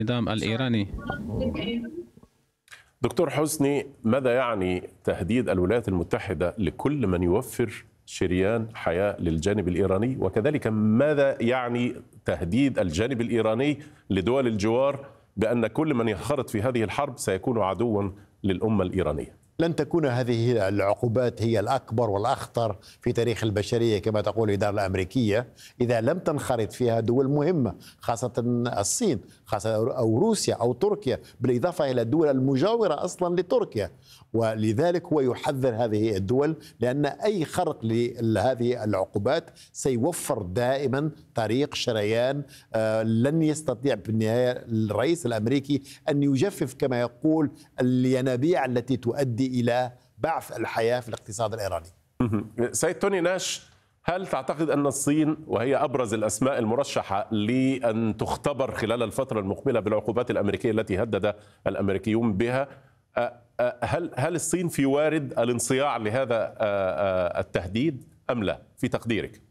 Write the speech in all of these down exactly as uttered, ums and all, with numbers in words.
النظام الإيراني. دكتور حسني، ماذا يعني تهديد الولايات المتحدة لكل من يوفر شريان حياة للجانب الإيراني، وكذلك ماذا يعني تهديد الجانب الإيراني لدول الجوار بأن كل من ينخرط في هذه الحرب سيكون عدوا للأمة الإيرانية؟ لن تكون هذه العقوبات هي الأكبر والأخطر في تاريخ البشرية كما تقول الإدارة الأمريكية إذا لم تنخرط فيها دول مهمة، خاصة الصين، خاصة أو روسيا أو تركيا، بالإضافة إلى الدول المجاورة أصلا لتركيا. ولذلك هو يحذر هذه الدول، لأن أي خرق لهذه العقوبات سيوفر دائما طريق شريان. لن يستطيع في النهاية الرئيس الأمريكي أن يجفف كما يقول الينابيع التي تؤدي إلى بعث الحياة في الاقتصاد الإيراني. سيد توني ناش، هل تعتقد أن الصين، وهي أبرز الأسماء المرشحة لأن تختبر خلال الفترة المقبلة بالعقوبات الأمريكية التي هدد الأمريكيون بها، هل هل الصين في وارد الانصياع لهذا التهديد أم لا في تقديرك؟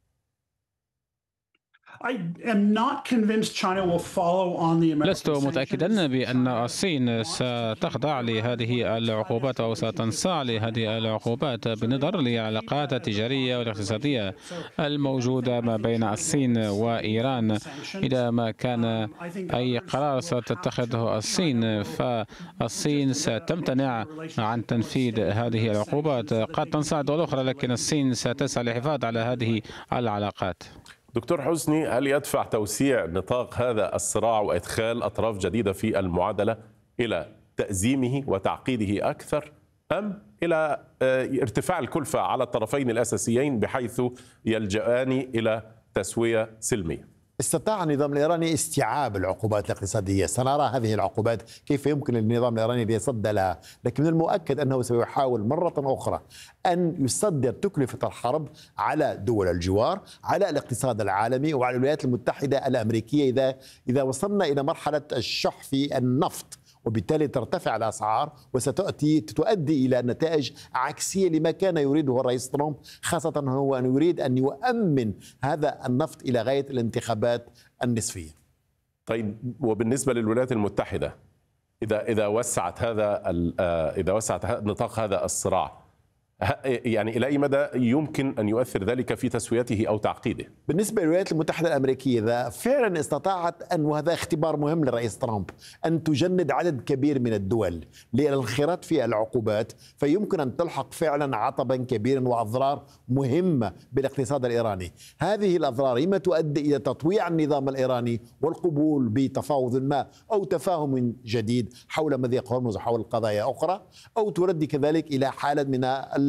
لست متأكدا بأن الصين ستخضع لهذه العقوبات أو ستنصاع لهذه العقوبات بالنظر للعلاقات التجارية والاقتصادية الموجودة ما بين الصين وإيران. إذا ما كان أي قرار ستتخذه الصين فالصين ستمتنع عن تنفيذ هذه العقوبات. قد تنصاع دول أخرى، لكن الصين ستسعى للحفاظ على هذه العلاقات. دكتور حسني، هل يدفع توسيع نطاق هذا الصراع وإدخال أطراف جديدة في المعادلة إلى تأزيمه وتعقيده أكثر، أم إلى ارتفاع الكلفة على الطرفين الأساسيين بحيث يلجأان إلى تسوية سلمية؟ استطاع النظام الإيراني استيعاب العقوبات الاقتصادية، سنرى هذه العقوبات كيف يمكن للنظام الإيراني أن يصد لها، لكن من المؤكد أنه سيحاول مرة أخرى أن يصدر تكلفة الحرب على دول الجوار، على الاقتصاد العالمي وعلى الولايات المتحدة الأمريكية إذا إذا وصلنا إلى مرحلة الشح في النفط، وبالتالي ترتفع الأسعار وستؤتي تؤدي إلى نتائج عكسية لما كان يريده الرئيس ترامب، خاصة هو أن يريد أن يؤمن هذا النفط إلى غاية الانتخابات النصفية. طيب، وبالنسبة للولايات المتحدة، إذا إذا وسعت هذا إذا وسعت نطاق هذا الصراع، يعني إلى أي مدى يمكن أن يؤثر ذلك في تسويته أو تعقيده؟ بالنسبة للولايات المتحدة الأمريكية، إذا فعلا استطاعت أن، وهذا اختبار مهم للرئيس ترامب، أن تجند عدد كبير من الدول للانخراط في العقوبات، فيمكن أن تلحق فعلا عطبا كبيرا وأضرار مهمة بالاقتصاد الإيراني. هذه الأضرار إما تؤدي إلى تطويع النظام الإيراني والقبول بتفاوض ما أو تفاهم جديد حول مضيق هرمز وحول قضايا أخرى، أو تؤدي كذلك إلى حالة من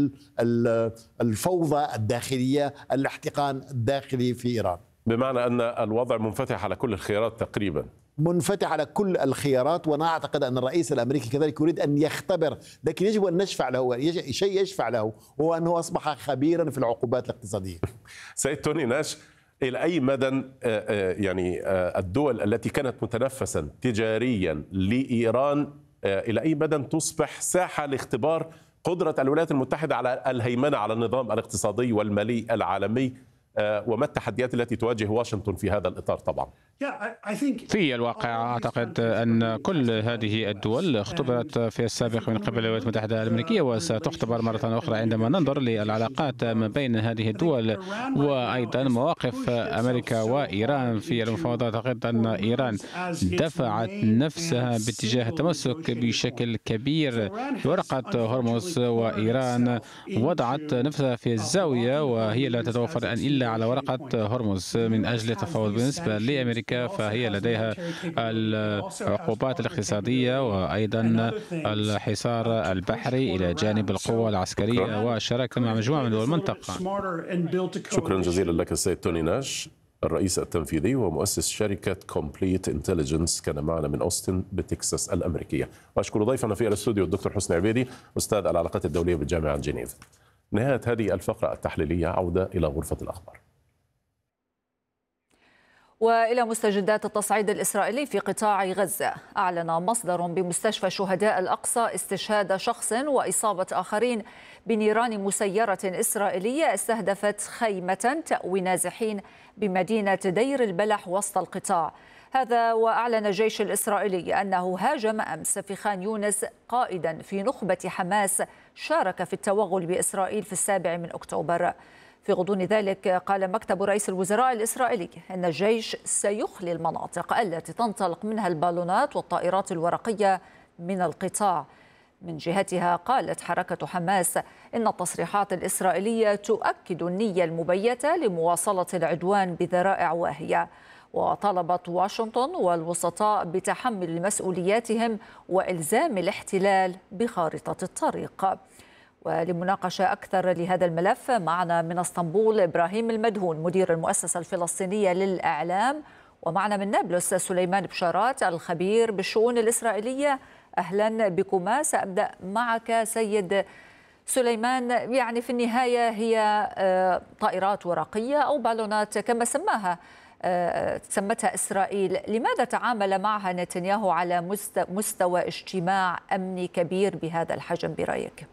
الفوضى الداخلية، الاحتقان الداخلي في إيران. بمعنى أن الوضع منفتح على كل الخيارات تقريبا. منفتح على كل الخيارات، وأنا أعتقد أن الرئيس الأمريكي كذلك يريد أن يختبر، لكن يجب أن نشفع له شيء يشفع له، هو أنه أصبح خبيرا في العقوبات الاقتصادية. سيد توني ناش، إلى أي مدى يعني الدول التي كانت متنفسا تجاريا لإيران إلى أي مدى تصبح ساحة لاختبار قدرة الولايات المتحدة على الهيمنة على النظام الاقتصادي والمالي العالمي، وما التحديات التي تواجه واشنطن في هذا الإطار؟ طبعا في الواقع أعتقد أن كل هذه الدول اختبرت في السابق من قبل الولايات المتحدة الأمريكية، وستختبر مرة أخرى عندما ننظر للعلاقات ما بين هذه الدول، وأيضا مواقف أمريكا وإيران في المفاوضات. أعتقد أن إيران دفعت نفسها باتجاه التمسك بشكل كبير بورقة هرمز، وإيران وضعت نفسها في الزاوية وهي لا تتوفر إلا على ورقة هرمز من أجل التفاوض. بالنسبة لأمريكا فهي لديها العقوبات الاقتصادية وأيضا الحصار البحري إلى جانب القوى العسكرية والشراكة مع مجموعة من دول المنطقة. شكرا جزيلا لك السيد توني ناش، الرئيس التنفيذي ومؤسس شركة كومبليت انتليجنس، كان معنا من أوستن بتكساس الأمريكية. وأشكر ضيفنا في الاستوديو الدكتور حسني عبيدي، أستاذ العلاقات الدولية بالجامعة جنيف. نهاية هذه الفقرة التحليلية، عودة إلى غرفة الأخبار. وإلى مستجدات التصعيد الإسرائيلي في قطاع غزة. أعلن مصدر بمستشفى شهداء الأقصى استشهاد شخص وإصابة آخرين بنيران مسيرة إسرائيلية استهدفت خيمة تأوي نازحين بمدينة دير البلح وسط القطاع. هذا وأعلن الجيش الإسرائيلي أنه هاجم أمس في خان يونس قائدا في نخبة حماس شارك في التوغل بإسرائيل في السابع من أكتوبر. في غضون ذلك قال مكتب رئيس الوزراء الإسرائيلي أن الجيش سيخلي المناطق التي تنطلق منها البالونات والطائرات الورقية من القطاع. من جهتها قالت حركة حماس إن التصريحات الإسرائيلية تؤكد النية المبيتة لمواصلة العدوان بذرائع واهية، وطالبت واشنطن والوسطاء بتحمل مسؤولياتهم وإلزام الاحتلال بخارطة الطريق. ولمناقشة أكثر لهذا الملف معنا من اسطنبول إبراهيم المدهون مدير المؤسسة الفلسطينية للإعلام، ومعنا من نابلس سليمان بشارات الخبير بالشؤون الإسرائيلية. أهلا بكما. سأبدأ معك سيد سليمان. يعني في النهاية هي طائرات ورقية أو بالونات كما سماها سمتها إسرائيل، لماذا تعامل معها نتنياهو على مستوى اجتماع أمني كبير بهذا الحجم برأيك؟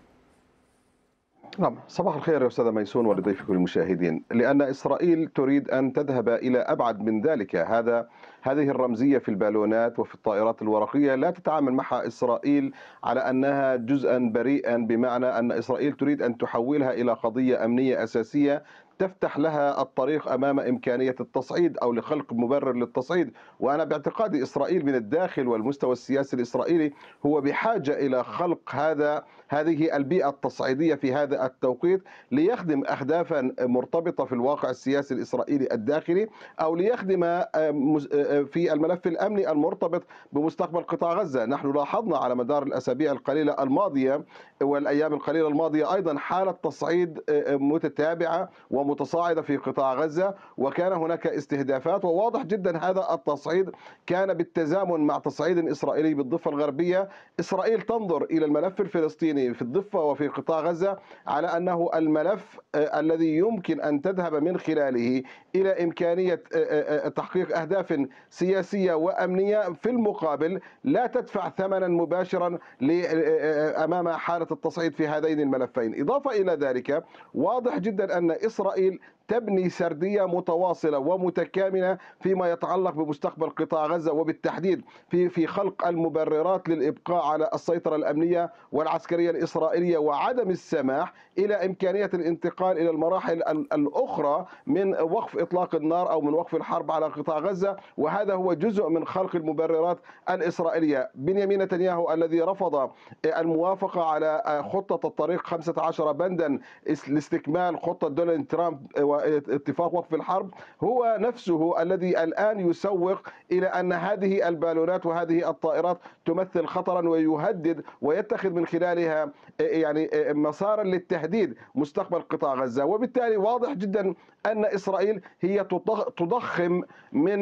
نعم، صباح الخير يا أستاذ ميسون ولضيفك المشاهدين. لأن إسرائيل تريد أن تذهب إلى أبعد من ذلك. هذا هذه الرمزية في البالونات وفي الطائرات الورقية لا تتعامل معها إسرائيل على أنها جزءا بريئا، بمعنى أن إسرائيل تريد أن تحولها إلى قضية أمنية أساسية تفتح لها الطريق أمام إمكانية التصعيد أو لخلق مبرر للتصعيد. وأنا باعتقادي إسرائيل من الداخل والمستوى السياسي الإسرائيلي هو بحاجة إلى خلق هذا هذه البيئة التصعيدية في هذا التوقيت ليخدم أهدافا مرتبطة في الواقع السياسي الإسرائيلي الداخلي، أو ليخدم في الملف الأمني المرتبط بمستقبل قطاع غزة. نحن لاحظنا على مدار الأسابيع القليلة الماضية والأيام القليلة الماضية أيضا حالة تصعيد متتابعة ومتصاعدة في قطاع غزة، وكان هناك استهدافات، وواضح جدا هذا التصعيد كان بالتزامن مع تصعيد إسرائيلي بالضفة الغربية. إسرائيل تنظر إلى الملف الفلسطيني في الضفة وفي قطاع غزة على أنه الملف الذي يمكن أن تذهب من خلاله إلى إمكانية تحقيق أهداف سياسية وأمنية، في المقابل لا تدفع ثمنا مباشرا أمام حالة التصعيد في هذين الملفين. إضافة إلى ذلك واضح جدا أن إسرائيل تبني سردية متواصلة ومتكاملة فيما يتعلق بمستقبل قطاع غزة، وبالتحديد في في خلق المبررات للإبقاء على السيطرة الأمنية والعسكرية الإسرائيلية، وعدم السماح إلى إمكانية الانتقال إلى المراحل الأخرى من وقف إطلاق النار أو من وقف الحرب على قطاع غزة. وهذا هو جزء من خلق المبررات الإسرائيلية. بنيامين نتنياهو الذي رفض الموافقة على خطة الطريق خمسة عشر بندا لاستكمال خطة دونالد ترامب واتفاق وقف الحرب، هو نفسه الذي الآن يسوق إلى أن هذه البالونات وهذه الطائرات تمثل خطرا ويهدد ويتخذ من خلالها يعني مسارا للتهديد مستقبل قطاع غزة. وبالتالي واضح جدا أن إسرائيل هي تضخم من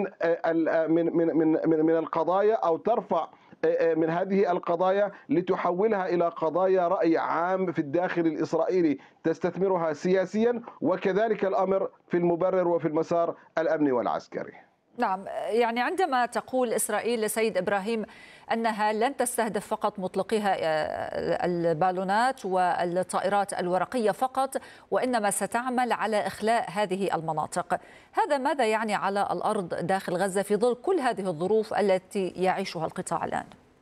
من من من من القضايا أو ترفع من هذه القضايا لتحولها إلى قضايا رأي عام في الداخل الإسرائيلي تستثمرها سياسيا، وكذلك الأمر في المبرر وفي المسار الأمني والعسكري. نعم، يعني عندما تقول إسرائيل سيد إبراهيم أنها لن تستهدف فقط مطلقيها البالونات والطائرات الورقية فقط، وإنما ستعمل على إخلاء هذه المناطق، هذا ماذا يعني على الأرض داخل غزة في ظل كل هذه الظروف التي يعيشها القطاع الآن؟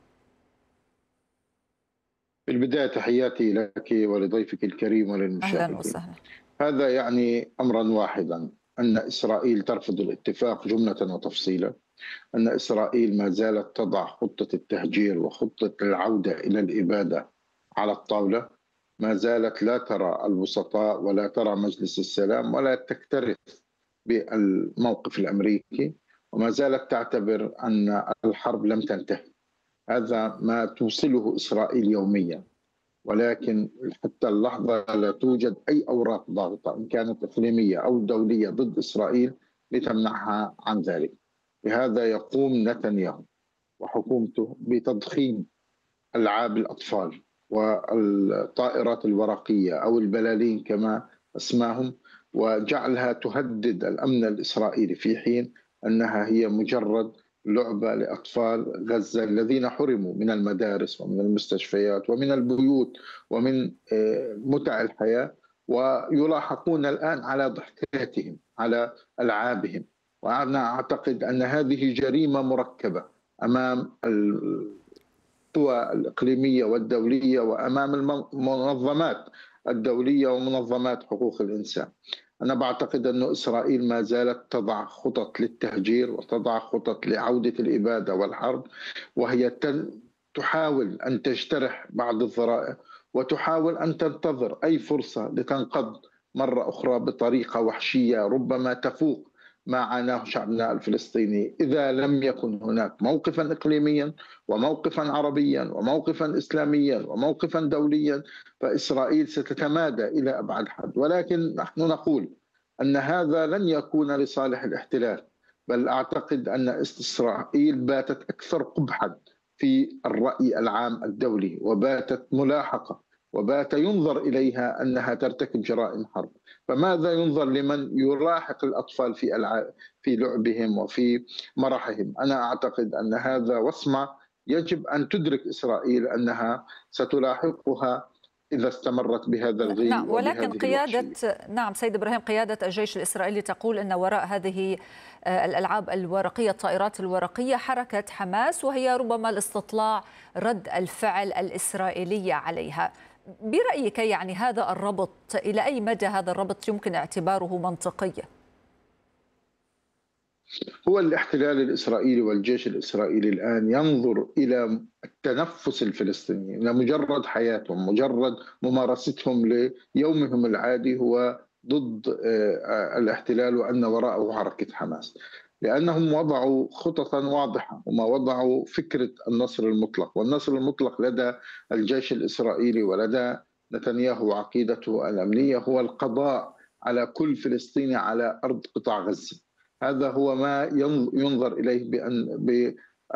في البداية تحياتي لك ولضيفك الكريم وللمشاهدين. أهلا وسهلا. هذا يعني أمرا واحدا، أن إسرائيل ترفض الاتفاق جملة وتفصيلا، أن إسرائيل ما زالت تضع خطة التهجير وخطة العودة إلى الإبادة على الطاولة، ما زالت لا ترى الوسطاء ولا ترى مجلس السلام ولا تكترث بالموقف الأمريكي، وما زالت تعتبر أن الحرب لم تنتهي. هذا ما توصله إسرائيل يوميا، ولكن حتى اللحظة لا توجد أي أوراق ضاغطة إن كانت إقليمية أو دولية ضد إسرائيل لتمنعها عن ذلك. لهذا يقوم نتنياهو وحكومته بتضخيم ألعاب الأطفال والطائرات الورقية أو البلالين كما اسماهم، وجعلها تهدد الأمن الإسرائيلي، في حين أنها هي مجرد لعبة لأطفال غزة الذين حرموا من المدارس ومن المستشفيات ومن البيوت ومن متع الحياة، ويلاحقون الآن على ضحكاتهم على ألعابهم. وأنا أعتقد أن هذه جريمة مركبة أمام القوى الإقليمية والدولية وأمام المنظمات الدولية ومنظمات حقوق الإنسان. أنا بعتقد أن إسرائيل ما زالت تضع خطط للتهجير وتضع خطط لعودة الإبادة والحرب، وهي تحاول أن تجترح بعض الذرائع وتحاول أن تنتظر أي فرصة لتنقض مرة أخرى بطريقة وحشية ربما تفوق ما عاناه شعبنا الفلسطيني. إذا لم يكن هناك موقفا إقليميا وموقفا عربيا وموقفا إسلاميا وموقفا دوليا فإسرائيل ستتمادى إلى أبعد حد. ولكن نحن نقول أن هذا لن يكون لصالح الاحتلال، بل أعتقد أن إسرائيل باتت أكثر قبحا في الرأي العام الدولي، وباتت ملاحقة، وبات ينظر إليها أنها ترتكب جرائم حرب. فماذا ينظر لمن يلاحق الأطفال في الع... في لعبهم وفي مرحهم؟ أنا أعتقد أن هذا وصمة يجب أن تدرك إسرائيل أنها ستلاحقها إذا استمرت بهذا الغي. نعم، ولكن قيادة نعم سيد إبراهيم قيادة الجيش الإسرائيلي تقول أن وراء هذه الألعاب الورقية، الطائرات الورقية، حركة حماس، وهي ربما لاستطلاع رد الفعل الإسرائيلية عليها. برأيك يعني هذا الربط إلى أي مدى هذا الربط يمكن اعتباره منطقيا؟ هو الاحتلال الإسرائيلي والجيش الإسرائيلي الآن ينظر إلى التنفس الفلسطيني، إلى مجرد حياتهم، مجرد ممارستهم ليومهم العادي هو ضد الاحتلال وأن وراءه حركة حماس، لأنهم وضعوا خططا واضحة وما وضعوا فكرة النصر المطلق. والنصر المطلق لدى الجيش الإسرائيلي ولدى نتنياهو وعقيدته الأمنية هو القضاء على كل فلسطيني على أرض قطاع غزة. هذا هو ما ينظر إليه بأن ب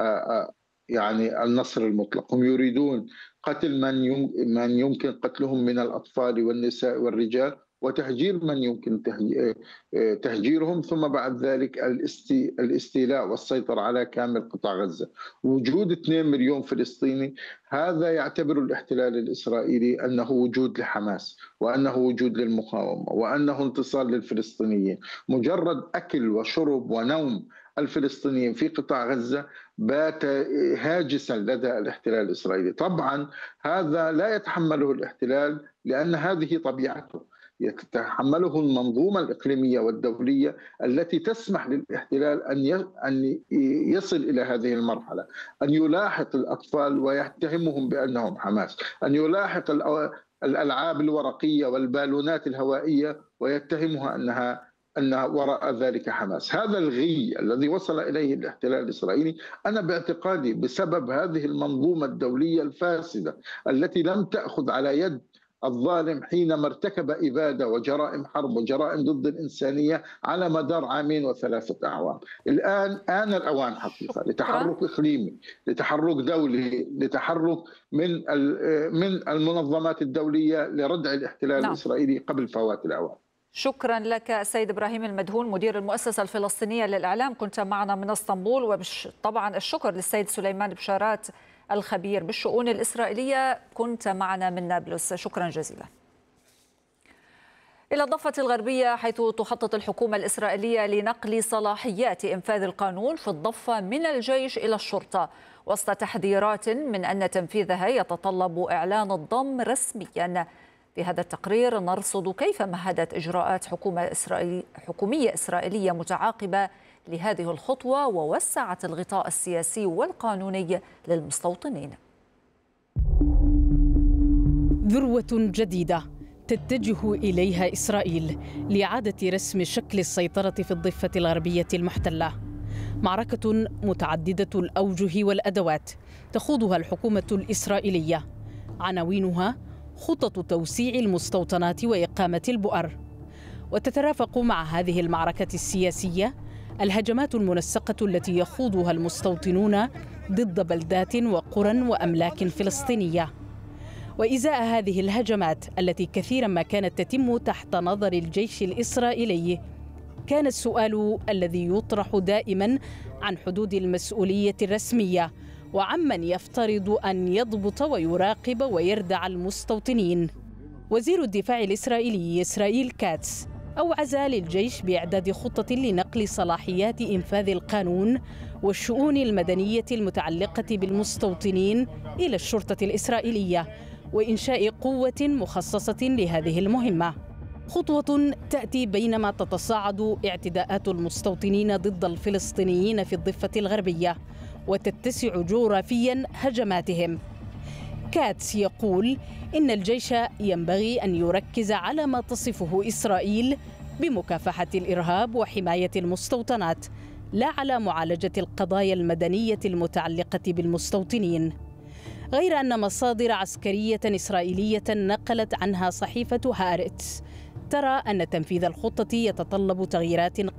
يعني النصر المطلق. هم يريدون قتل من من يمكن قتلهم من الأطفال والنساء والرجال، وتهجير من يمكن تهجيرهم، ثم بعد ذلك الاستيلاء والسيطرة على كامل قطاع غزة. وجود اثنين مليون فلسطيني هذا يعتبر الاحتلال الإسرائيلي أنه وجود لحماس، وأنه وجود للمقاومة، وأنه انتصار للفلسطينيين. مجرد أكل وشرب ونوم الفلسطينيين في قطاع غزة بات هاجسا لدى الاحتلال الإسرائيلي. طبعا هذا لا يتحمله الاحتلال لأن هذه طبيعته، يتحمله المنظومة الإقليمية والدولية التي تسمح للاحتلال أن أن يصل إلى هذه المرحلة، أن يلاحق الأطفال ويتهمهم بأنهم حماس، أن يلاحق الألعاب الورقية والبالونات الهوائية ويتهمها أنها أن وراء ذلك حماس. هذا الغي الذي وصل إليه الاحتلال الإسرائيلي أنا باعتقادي بسبب هذه المنظومة الدولية الفاسدة التي لم تأخذ على يد الظالم حينما ارتكب إبادة وجرائم حرب وجرائم ضد الإنسانية على مدار عامين وثلاثة أعوام. الآن آن الأوان حقيقة لتحرك إقليمي، لتحرك دولي، لتحرك من من المنظمات الدولية لردع الاحتلال نعم. الإسرائيلي قبل فوات الأوان. شكرا لك سيد إبراهيم المدهون مدير المؤسسة الفلسطينية للإعلام، كنت معنا من اسطنبول. وطبعا الشكر للسيد سليمان بشارات الخبير بالشؤون الإسرائيلية، كنت معنا من نابلس، شكرا جزيلا. إلى الضفة الغربية، حيث تخطط الحكومة الإسرائيلية لنقل صلاحيات إنفاذ القانون في الضفة من الجيش إلى الشرطة، وسط تحذيرات من أن تنفيذها يتطلب إعلان الضم رسميا. في هذا التقرير نرصد كيف مهدت إجراءات حكومة إسرائيل حكومية إسرائيلية متعاقبة لهذه الخطوة ووسعت الغطاء السياسي والقانوني للمستوطنين. ذروة جديدة تتجه إليها إسرائيل لإعادة رسم شكل السيطرة في الضفة الغربية المحتلة. معركة متعددة الأوجه والأدوات تخوضها الحكومة الإسرائيلية، عناوينها خطط توسيع المستوطنات وإقامة البؤر. وتترافق مع هذه المعركة السياسية الهجمات المنسقة التي يخوضها المستوطنون ضد بلدات وقرى وأملاك فلسطينية. وإزاء هذه الهجمات التي كثيرا ما كانت تتم تحت نظر الجيش الإسرائيلي، كان السؤال الذي يطرح دائما عن حدود المسؤولية الرسمية وعمن يفترض أن يضبط ويراقب ويردع المستوطنين. وزير الدفاع الإسرائيلي إسرائيل كاتس أوعز للجيش بإعداد خطة لنقل صلاحيات إنفاذ القانون والشؤون المدنية المتعلقة بالمستوطنين إلى الشرطة الإسرائيلية وإنشاء قوة مخصصة لهذه المهمة. خطوة تأتي بينما تتصاعد اعتداءات المستوطنين ضد الفلسطينيين في الضفة الغربية وتتسع جغرافيا هجماتهم. كاتس يقول إن الجيش ينبغي أن يركز على ما تصفه إسرائيل بمكافحة الإرهاب وحماية المستوطنات، لا على معالجة القضايا المدنية المتعلقة بالمستوطنين. غير أن مصادر عسكرية إسرائيلية نقلت عنها صحيفة هارتس ترى أن تنفيذ الخطة يتطلب تغييرات